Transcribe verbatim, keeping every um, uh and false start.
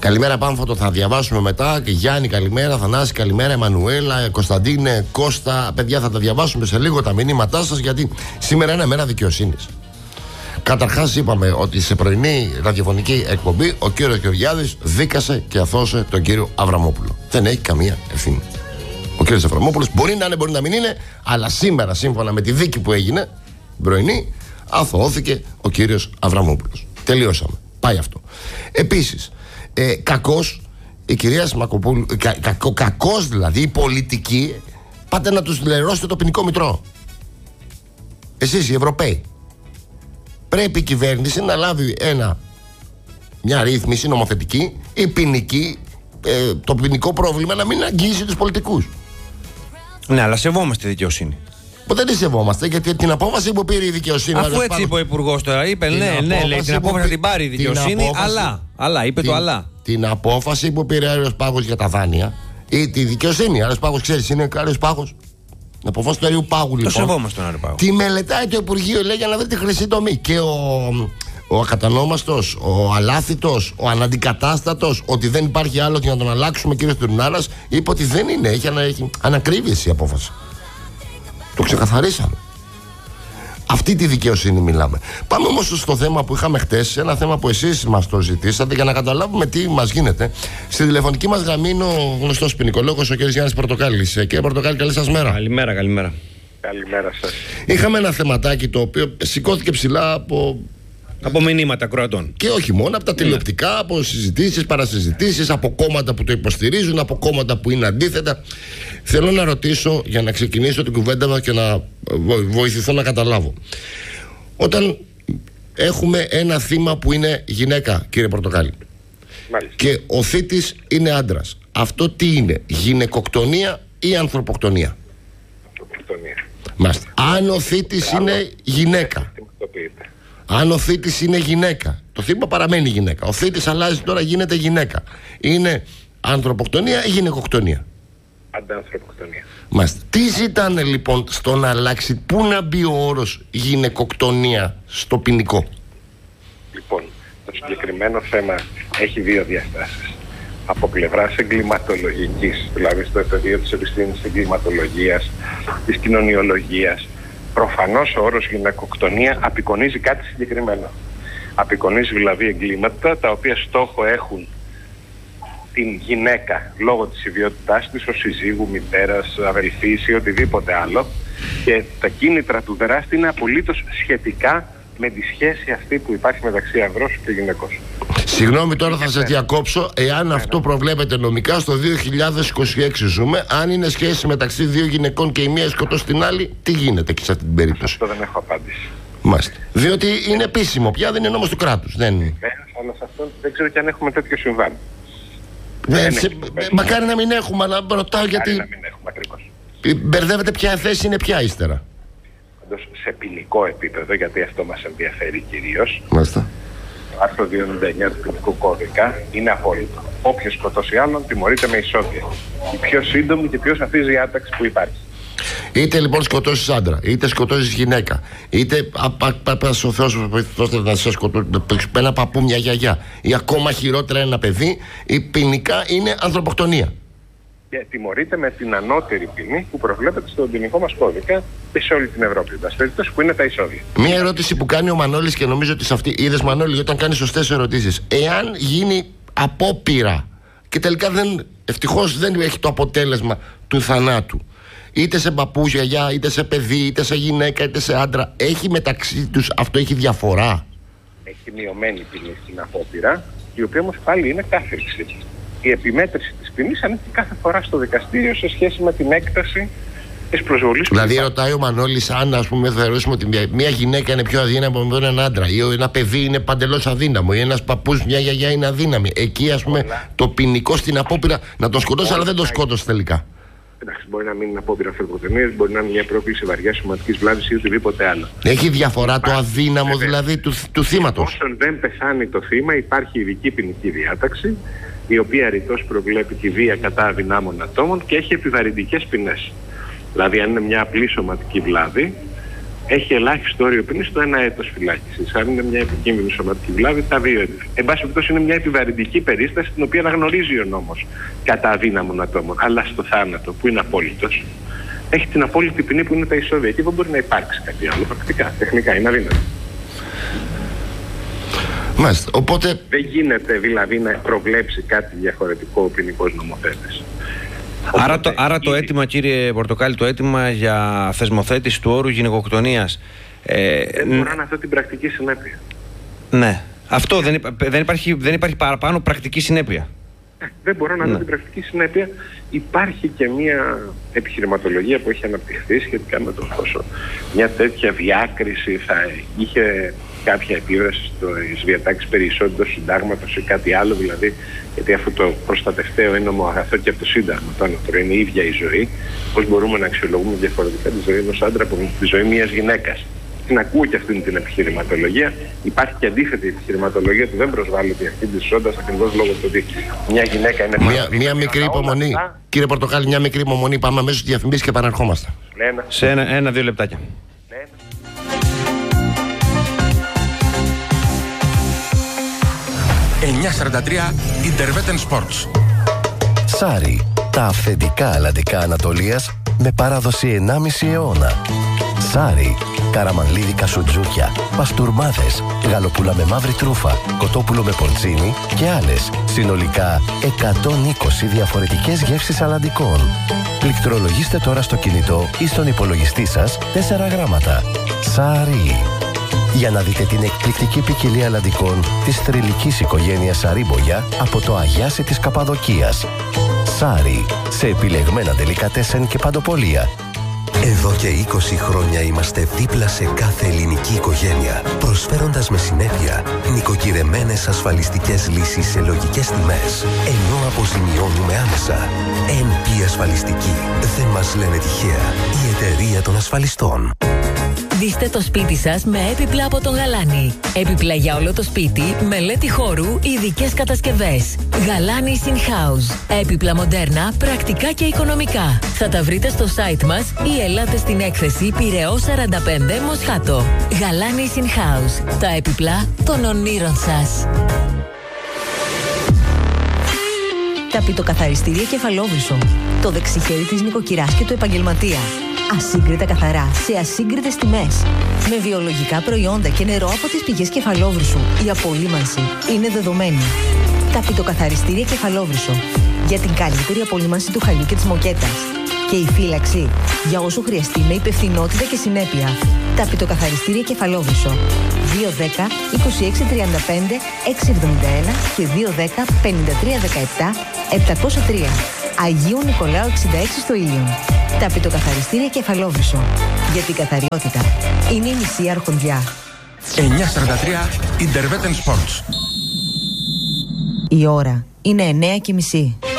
Καλημέρα Πάμφωτο, θα διαβάσουμε μετά. Γιάννη, καλημέρα. Θανάση, καλημέρα. Εμμανουέλα, Κωνσταντίνε, Κώστα. Παιδιά, θα τα διαβάσουμε σε λίγο τα μηνύματά σας, γιατί σήμερα είναι μέρα δικαιοσύνης. Καταρχάς, είπαμε ότι σε πρωινή ραδιοφωνική εκπομπή ο κύριος Γεωργιάδης δίκασε και αθώωσε τον κύριο Αβραμόπουλο. Δεν έχει καμία ευθύνη. Ο κύριος Αβραμόπουλος μπορεί να είναι, μπορεί να μην είναι, αλλά σήμερα, σύμφωνα με τη δίκη που έγινε, πρωινή, αθωώθηκε ο κύριος Αβραμόπουλος. Τελειώσαμε. Πάει αυτό. Επίσης, ε, κακός η κυρία Σμακοπούλου, κα, κακό, κακός δηλαδή, οι πολιτικοί, πάτε να τους λερώσετε το ποινικό μητρό. Εσείς οι Ευρωπαίοι. Πρέπει η κυβέρνηση να λάβει ένα, μια ρύθμιση νομοθετική ή ποινική, ε, το ποινικό πρόβλημα να μην αγγίζει τους πολιτικούς. Ναι, αλλά σεβόμαστε τη δικαιοσύνη. Που δεν τη σεβόμαστε, γιατί την απόφαση που πήρε η δικαιοσύνη. Αφού έτσι πάγος... είπε ο Υπουργός τώρα, είπε ναι, ναι, λέει, την απόφαση θα την πάρει η δικαιοσύνη, απόφαση... αλλά, αλλά, είπε την, το αλλά. Την απόφαση που πήρε ο Άριος Πάγος για τα δάνεια ή τη δικαιοσύνη. Ο Άριος Πάγος, ξέρεις, είναι ο Άριος Πάγος. Να αποφάσει του Άριου Πάγου, λοιπόν. Το σεβόμαστε τον Άριο Πάγο. Τη μελετάει το Υπουργείο, λέει, για να βρει τη χρυσή τομή. Και ο, ο ακατανόμαστος, ο αλάθητος, ο αναντικατάστατος, ότι δεν υπάρχει άλλο για να τον αλλάξουμε, κύριος Τουρνάρας, είπε ότι δεν είναι. Έχει, ανα, έχει ανακρίβειες η απόφαση. Το ξεκαθαρίσαμε. Αυτή τη δικαιοσύνη μιλάμε. Πάμε όμως στο θέμα που είχαμε χτες, ένα θέμα που εσείς μας το ζητήσατε, για να καταλάβουμε τι μας γίνεται. Στη τηλεφωνική μας γραμμή είναι ο γνωστός ποινικολόγος, ο κ. Γιάννης Πορτοκάλης. Κύριε Πορτοκάλη, καλή σας μέρα. Καλημέρα, καλημέρα. Καλημέρα σας. Είχαμε ένα θεματάκι το οποίο σηκώθηκε ψηλά από... Από μηνύματα Κροατών. Και όχι μόνο, από τα τηλεοπτικά, από συζητήσεις, παρασυζητήσεις, από κόμματα που το υποστηρίζουν, από κόμματα που είναι αντίθετα. Θέλω να ρωτήσω, για να ξεκινήσω την κουβέντα μας και να βοηθηθώ να καταλάβω. Όταν έχουμε ένα θύμα που είναι γυναίκα, κύριε Πορτοκάλη, μάλιστα, και ο θήτης είναι άντρας, αυτό τι είναι, γυναικοκτονία ή ανθρωποκτονία? Ανθρωποκτονία. Μάλιστα. Αν ο θήτης είναι γυναίκα, αν ο θήτης είναι γυναίκα, το θύμα παραμένει γυναίκα, ο θήτης αλλάζει τώρα, γίνεται γυναίκα, είναι ανθρωποκτονία ή γυναικοκτονία? Αντανθρωποκτονία. Μάλιστα. Τι ζητάνε λοιπόν στο να αλλάξει, πού να μπει ο όρος γυναικοκτονία στο ποινικό? Λοιπόν, το συγκεκριμένο θέμα έχει δύο διαστάσεις. Από πλευράς εγκληματολογικής, δηλαδή στο πεδίο της επιστήμης της εγκληματολογίας, της κοινωνιολογίας, προφανώς ο όρος γυναικοκτονία απεικονίζει κάτι συγκεκριμένο. Απεικονίζει δηλαδή εγκλήματα τα οποία στόχο έχουν την γυναίκα λόγω της ιδιότητάς της ως συζύγου, μητέρας, αδελφής ή οτιδήποτε άλλο, και τα κίνητρα του δράστη είναι απολύτως σχετικά με τη σχέση αυτή που υπάρχει μεταξύ ανδρός και γυναικός. Συγγνώμη, τώρα θα σας διακόψω. Εάν αυτό προβλέπεται νομικά, στο δύο χιλιάδες είκοσι έξι ζούμε, αν είναι σχέση μεταξύ δύο γυναικών και η μία σκοτώσει την άλλη, τι γίνεται και σε αυτή την περίπτωση? Αυτό δεν έχω απάντηση. Μάλιστα. Διότι είναι επίσημο πια, δεν είναι νόμος του κράτους. Δεν είναι. Ε, αλλά σε αυτό δεν ξέρω και αν έχουμε τέτοιο συμβάν. Δεν σε... Μακάρι να μην έχουμε, αλλά ρωτάω γιατί. Μακάρι να μην έχουμε ακριβώς. Μπερδεύετε ποια θέση είναι πια ύστερα. Σε ποινικό επίπεδο, γιατί αυτό μας ενδιαφέρει κυρίως. Μάλιστα. Το άρθρο διακόσια ενενήντα εννιά του ποινικού κώδικα είναι απόλυτο. Όποιος σκοτώσει άλλον τιμωρείται με ισόβια. Η πιο σύντομη και πιο σαφής διάταξη που υπάρχει. Είτε λοιπόν σκοτώσεις άντρα, είτε σκοτώσεις γυναίκα, είτε πας ο Θεός να σε σκοτώσει ένα παππού, μια γιαγιά, ή ακόμα χειρότερα ένα παιδί, η ποινικά είναι ανθρωποκτονία. Και τιμωρείται με την ανώτερη ποινή που προβλέπεται στον ποινικό μας κώδικα και σε όλη την Ευρώπη. Που είναι τα ισόβια. Μία ερώτηση που κάνει ο Μανώλης, και νομίζω ότι σε αυτή. Είδες, Μανώλη, όταν κάνει σωστές ερωτήσεις. Εάν γίνει απόπειρα και τελικά δεν, ευτυχώς δεν έχει το αποτέλεσμα του θανάτου, είτε σε παππού, γιαγιά, είτε σε παιδί, είτε σε γυναίκα, είτε σε άντρα, έχει μεταξύ τους, αυτό έχει διαφορά? Έχει μειωμένη ποινή στην απόπειρα, η οποία όμως πάλι είναι κάθριξη. Η επιμέτρηση της ποινής ανήκει κάθε φορά στο δικαστήριο σε σχέση με την έκταση της προσβολής. Δηλαδή, ρωτάει ο Μανώλης, αν ας πούμε θεωρήσουμε ότι μια, μια γυναίκα είναι πιο αδύναμη από έναν άντρα, ή ένα παιδί είναι παντελώς αδύναμο, ή ένας παππούς, μια γιαγιά είναι αδύναμη. Εκεί, ας πούμε, Όλα. το ποινικό στην απόπειρα να τον σκοτώσει, αλλά δεν τον σκότωσε τελικά. Εντάξει, μπορεί να μην είναι απόπειρα ανθρωποκτονίας, μπορεί να είναι μια πρόκληση βαριάς σωματικής βλάβης ή οτιδήποτε άλλο. Έχει διαφορά το αδύναμο δηλαδή του, του θύματος? Όσον δεν πεθάνει το θύμα, υπάρχει ειδική ποινική διάταξη, η οποία ρητός προβλέπει τη βία κατά αδυνάμων ατόμων και έχει επιβαρυντικές ποινές. Δηλαδή, αν είναι μια απλή σωματική βλάβη, έχει ελάχιστο όριο ποινής στο ένα έτος φυλάκισης. Αν είναι μια επικίνδυνη σωματική βλάβη, τα δύο έτη. Εν πάση περιπτώσει, είναι μια επιβαρυντική περίσταση την οποία αναγνωρίζει ο νόμος κατά αδύναμων ατόμων. Αλλά στο θάνατο, που είναι απόλυτος, έχει την απόλυτη ποινή που είναι τα ισόβια. Και δεν μπορεί να υπάρξει κάτι άλλο. Πρακτικά, τεχνικά είναι αδύνατο. Μάλιστα. Οπότε... Δεν γίνεται δηλαδή να προβλέψει κάτι διαφορετικό ο ποινικός νομοθέτης. Άρα, το, άρα το αίτημα, κύριε Πορτοκάλη, το αίτημα για θεσμοθέτηση του όρου γυναικοκτονίας. Ε, δεν μπορώ να δω την πρακτική συνέπεια. Ναι. Αυτό δεν, δεν, υπάρχει, δεν υπάρχει παραπάνω πρακτική συνέπεια. Δεν μπορώ να δω ναι. την πρακτική συνέπεια. Υπάρχει και μια επιχειρηματολογία που έχει αναπτυχθεί σχετικά με το πόσο μια τέτοια διάκριση θα είχε κάποια επίδραση στις διατάξεις περί ισότητας του συντάγματος ή κάτι άλλο, δηλαδή, γιατί αυτό το προστατευταίο είναι ομοαγαθό και από το Σύνταγμα. Το ανώτερο είναι η ίδια η ζωή. Πώς μπορούμε να αξιολογούμε διαφορετικά τη ζωή ενός άντρα από τη ζωή μιας γυναίκας. Την ακούω και αυτήν την επιχειρηματολογία. Υπάρχει και αντίθετη επιχειρηματολογία που δεν προσβάλλεται αυτή τη ισότητα ακριβώς λόγω του ότι μια γυναίκα είναι Μια, μια μικρή υπομονή. Κύριε Πορτοκάλη, μια μικρή υπομονή. Πάμε αμέσως στις διαφημίσεις και επαναρχόμαστε. Ναι, σε ένα, ένα-δύο λεπτάκια. Ναι. εννιακόσια σαράντα τρία Interveten Sports. Σάρι, τα αυθεντικά αλλαντικά Ανατολίας με παράδοση ενάμιση αιώνα. Σάρι, καραμανλίδικα σουτζούκια, παστούρμάδες, γαλοπούλα με μαύρη τρούφα, κοτόπουλο με πορτσίνι και άλλες. Συνολικά εκατόν είκοσι διαφορετικές γεύσεις αλλαντικών. Πληκτρολογήστε τώρα στο κινητό ή στον υπολογιστή σας τέσσερα γράμματα. Σάρι. Για να δείτε την εκπληκτική ποικιλία αλλαντικών της θρυλικής οικογένειας Σαρίμπογια από το Αγιάσι της Καπαδοκίας. Σάρι, σε επιλεγμένα ντελικατέσεν και παντοπολία. Εδώ και είκοσι χρόνια είμαστε δίπλα σε κάθε ελληνική οικογένεια, προσφέροντας με συνέπεια νοικοκυρεμένες ασφαλιστικές λύσεις σε λογικές τιμές, ενώ αποζημιώνουμε άμεσα. εν πι Ασφαλιστική. Δεν μας λένε τυχαία. Η εταιρεία των ασφαλιστών. Δείστε το σπίτι σας με έπιπλα από τον Γαλάνη. Έπιπλα για όλο το σπίτι, μελέτη χώρου, ειδικές κατασκευές. Γαλάνη In House. Έπιπλα μοντέρνα, πρακτικά και οικονομικά. Θα τα βρείτε στο site μας ή ελάτε στην έκθεση Πειραιώς σαράντα πέντε Μοσχάτο. Γαλάνη In House. Τα έπιπλα των ονείρων σας. Ταπητοκαθαριστήρια Κεφαλόβρυσο. Το δεξιχέρι της νοικοκυράς και του επαγγελματία. Ασύγκριτα καθαρά, σε ασύγκριτες τιμές. Με βιολογικά προϊόντα και νερό από τις πηγές Κεφαλόβρυσου. Η απολύμανση είναι δεδομένη. Ταπητοκαθαριστήρια Κεφαλόβρυσο. Για την καλύτερη απολύμανση του χαλιού και της μοκέτας. Και η φύλαξη για όσο χρειαστεί με υπευθυνότητα και συνέπεια. Ταπητοκαθαριστήρια Κεφαλόβρυσο. δύο δέκα είκοσι έξι τριάντα πέντε εξακόσια εβδομήντα ένα και δύο δέκα πενήντα τρία δεκαεπτά επτακόσια τρία. Αγίου Νικολάου εξήντα έξι στο Ήλιον. Ταπητοκαθαριστήρια Κεφαλόβρυσο. Γιατί η καθαριότητα είναι η μισή αρχοντιά. εννιακόσια σαράντα τρία Interveten Sports. Η ώρα είναι εννέα και μισή.